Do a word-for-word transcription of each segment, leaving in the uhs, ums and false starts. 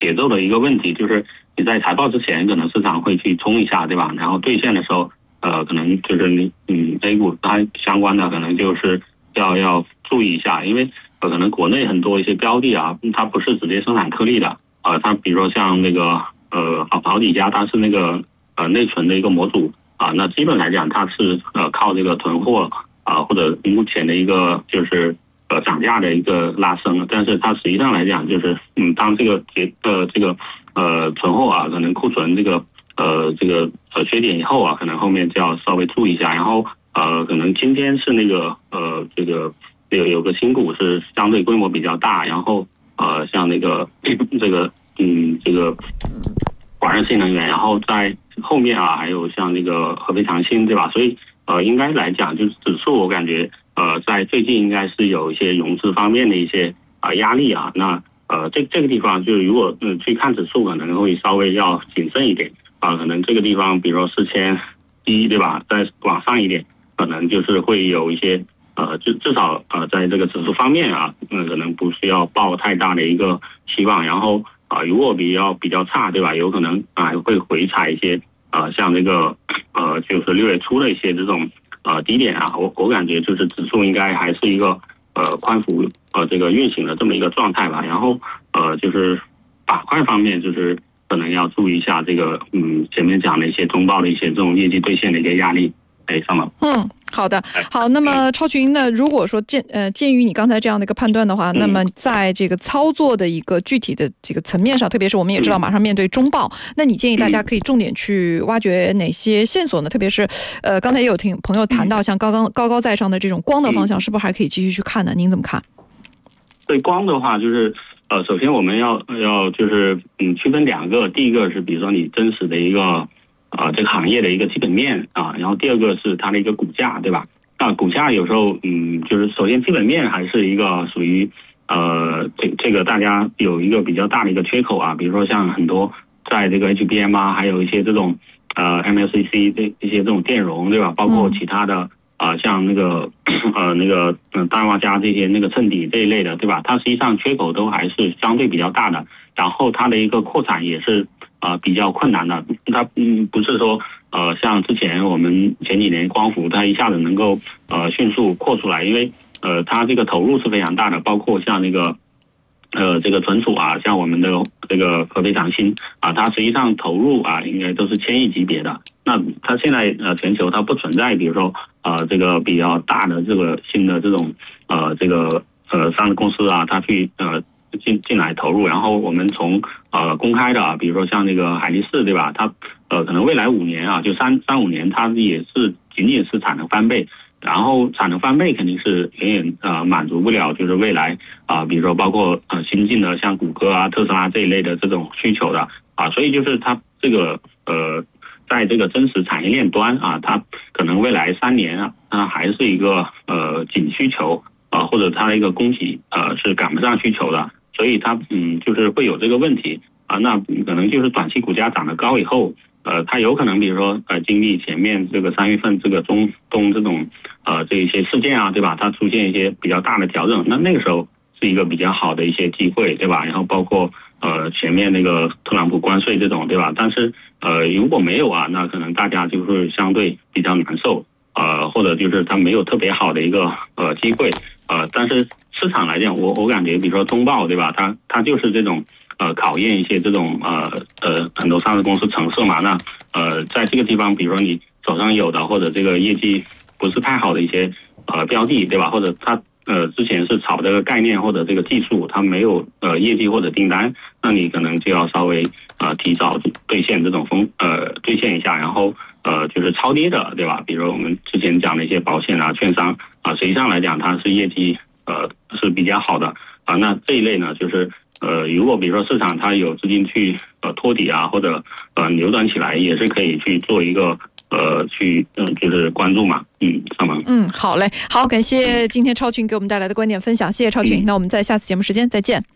节奏的一个问题，就是你在财报之前可能市场会去冲一下，对吧？然后兑现的时候，呃，可能就是你嗯 A 股它相关的可能就是要要注意一下，因为呃可能国内很多一些标的啊，它不是直接生产颗粒的啊、呃，它比如说像那个呃好好几家它是那个呃内存的一个模组啊、呃，那基本来讲它是呃靠这个囤货啊、呃、或者目前的一个就是呃涨价的一个拉升，但是它实际上来讲就是嗯当这个结呃这个呃存货啊可能库存这个呃这个呃缺点以后啊，可能后面就要稍微注意一下，然后呃可能今天是那个呃这个有有个新股是相对规模比较大，然后呃像那个这个嗯这个华润新能源，然后在后面啊还有像那个合肥长兴，对吧？所以呃应该来讲就是指数我感觉呃在最近应该是有一些融资方面的一些啊、呃、压力啊，那呃这这个地方就如果嗯去看指数可能会稍微要谨慎一点啊、呃，可能这个地方比如说四千一对吧，再往上一点可能就是会有一些呃至至少呃在这个指数方面啊，嗯可能不需要抱太大的一个期望，然后啊、呃、如果比较比较差对吧，有可能啊、呃、会回踩一些呃像这个呃就是六月初的一些这种呃低点啊，我我感觉就是指数应该还是一个呃宽幅呃这个运行的这么一个状态吧，然后呃就是板块方面就是可能要注意一下这个嗯前面讲的一些中报的一些这种业绩兑现的一些压力。哎，上了。 嗯，好的，好。那么超群呢？如果说鉴呃鉴于你刚才这样的一个判断的话，嗯、那么在这个操作的一个具体的这个层面上，特别是我们也知道马上面对中报，嗯、那你建议大家可以重点去挖掘哪些线索呢？特别是呃刚才也有听朋友谈到像高高高高在上的这种光的方向，嗯、是不是还可以继续去看呢？您怎么看？ 对光的话，就是呃，首先我们要要就是嗯区分两个，第一个是比如说你真实的一个。呃，这个行业的一个基本面啊，然后第二个是它的一个股价，对吧？那股价有时候，嗯，就是首先基本面还是一个属于呃，这这个大家有一个比较大的一个缺口啊，比如说像很多在这个 H B M 啊，还有一些这种呃 M L C C 这一些这种电容，对吧？包括其他的啊、呃，像那个呃那个嗯氮化镓这些那个衬底这一类的，对吧？它实际上缺口都还是相对比较大的，然后它的一个扩产也是。啊、呃，比较困难的，它嗯不是说呃像之前我们前几年光伏它一下子能够呃迅速扩出来，因为呃它这个投入是非常大的，包括像那个呃这个存储啊，像我们的这个合肥长兴啊，它实际上投入啊应该都是千亿级别的。那它现在呃全球它不存在，比如说呃这个比较大的这个新的这种呃这个呃上市公司啊，它去呃。进进来投入，然后我们从呃公开的，比如说像那个海力士，对吧？它呃可能未来五年啊，就三三五年，它也是仅仅是产能翻倍，然后产能翻倍肯定是远远呃满足不了，就是未来啊、呃，比如说包括呃新进的像谷歌啊、特斯拉这一类的这种需求的啊，所以就是它这个呃在这个真实产业链端啊，它可能未来三年啊，它还是一个呃紧需求啊，或者它的一个供给呃是赶不上需求的。所以它嗯就是会有这个问题啊，那可能就是短期股价涨得高以后，呃，它有可能比如说呃经历前面这个三月份这个中东这种呃这一些事件啊，对吧？它出现一些比较大的调整，那那个时候是一个比较好的一些机会，对吧？然后包括呃前面那个特朗普关税这种，对吧？但是呃如果没有啊，那可能大家就会相对比较难受，呃或者就是它没有特别好的一个呃机会。呃，但是市场来讲，我我感觉，比如说中报，对吧？它它就是这种呃考验一些这种呃呃很多上市公司成色嘛。那呃在这个地方，比如说你手上有的或者这个业绩不是太好的一些呃标的，对吧？或者它呃之前是炒这个概念或者这个技术，它没有呃业绩或者订单，那你可能就要稍微呃提早兑现这种风呃兑现一下，然后呃就是超跌的，对吧？比如我们之前讲的一些保险啊、券商。啊，实际上来讲，它是业绩呃是比较好的啊。那这一类呢，就是呃，如果比如说市场它有资金去呃托底啊，或者呃扭转起来，也是可以去做一个呃去嗯、呃、就是关注嘛，嗯，上吗？ 嗯，好嘞，好，感谢今天超群给我们带来的观点分享，谢谢超群。嗯、那我们在下次节目时间再见。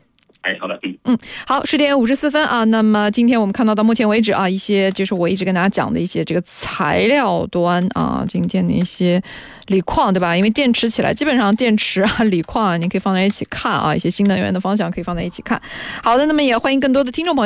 哎，好的，嗯嗯，好，十点五十四分啊。那么今天我们看到到目前为止啊，一些就是我一直跟大家讲的一些这个材料端啊，今天的一些锂矿，对吧？因为电池起来，基本上电池啊、锂矿啊，你可以放在一起看啊，一些新能源的方向可以放在一起看。好的，那么也欢迎更多的听众朋友。